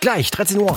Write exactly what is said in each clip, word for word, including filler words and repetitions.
Gleich, dreizehn Uhr.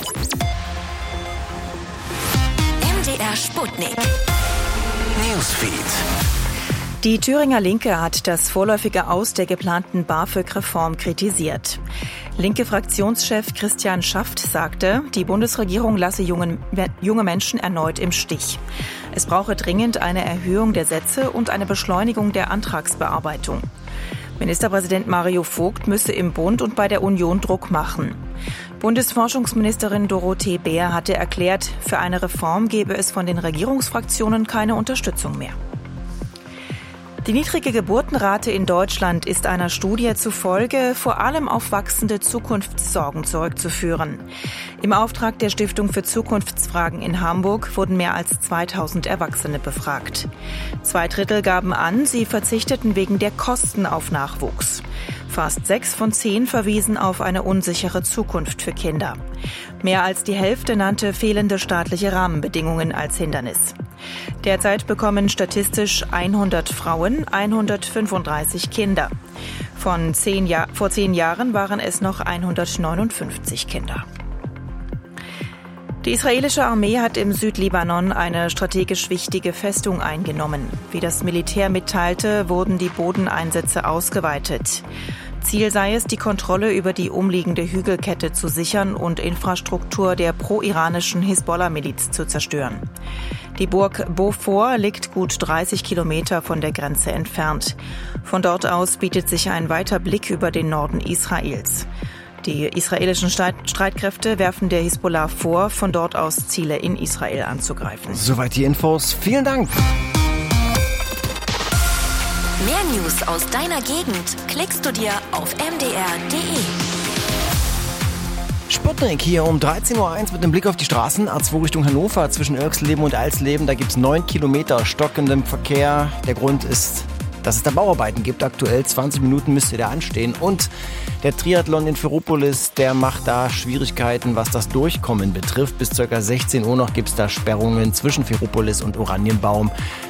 M D R Sputnik. Newsfeed. Die Thüringer Linke hat das vorläufige Aus der geplanten BAföG-Reform kritisiert. Linke Fraktionschef Christian Schaft sagte, die Bundesregierung lasse junge, junge Menschen erneut im Stich. Es brauche dringend eine Erhöhung der Sätze und eine Beschleunigung der Antragsbearbeitung. Ministerpräsident Mario Vogt müsse im Bund und bei der Union Druck machen. Bundesforschungsministerin Dorothee Bär hatte erklärt, für eine Reform gebe es von den Regierungsfraktionen keine Unterstützung mehr. Die niedrige Geburtenrate in Deutschland ist einer Studie zufolge vor allem auf wachsende Zukunftssorgen zurückzuführen. Im Auftrag der Stiftung für Zukunftsfragen in Hamburg wurden mehr als zweitausend Erwachsene befragt. Zwei Drittel gaben an, sie verzichteten wegen der Kosten auf Nachwuchs. Fast sechs von zehn verwiesen auf eine unsichere Zukunft für Kinder. Mehr als die Hälfte nannte fehlende staatliche Rahmenbedingungen als Hindernis. Derzeit bekommen statistisch hundert Frauen hundertfünfunddreißig Kinder. Von zehn Jahr, vor zehn Jahren waren es noch hundertneunundfünfzig Kinder. Die israelische Armee hat im Südlibanon eine strategisch wichtige Festung eingenommen. Wie das Militär mitteilte, wurden die Bodeneinsätze ausgeweitet. Ziel sei es, die Kontrolle über die umliegende Hügelkette zu sichern und Infrastruktur der pro-iranischen Hisbollah-Miliz zu zerstören. Die Burg Beaufort liegt gut dreißig Kilometer von der Grenze entfernt. Von dort aus bietet sich ein weiter Blick über den Norden Israels. Die israelischen Streitkräfte werfen der Hisbollah vor, von dort aus Ziele in Israel anzugreifen. Soweit die Infos. Vielen Dank. Mehr News aus deiner Gegend klickst du dir auf m d r punkt d e. Sputnik hier um dreizehn Uhr eins mit dem Blick auf die Straßen. A zwei Richtung Hannover zwischen Irxleben und Alsleben. Da gibt es neun Kilometer stockendem Verkehr. Der Grund ist, dass es da Bauarbeiten gibt. Aktuell zwanzig Minuten müsste der anstehen. Und der Triathlon in Ferropolis, der macht da Schwierigkeiten, was das Durchkommen betrifft. Bis ca. sechzehn Uhr noch gibt es da Sperrungen zwischen Ferropolis und Oranienbaum.